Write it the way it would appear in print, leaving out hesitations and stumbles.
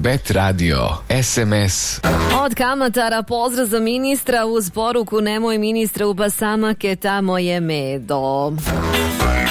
Bet radio, SMS. Od kamatara pozdrav za ministra uz poruku nemoj ministra u basamake, tamo je medo.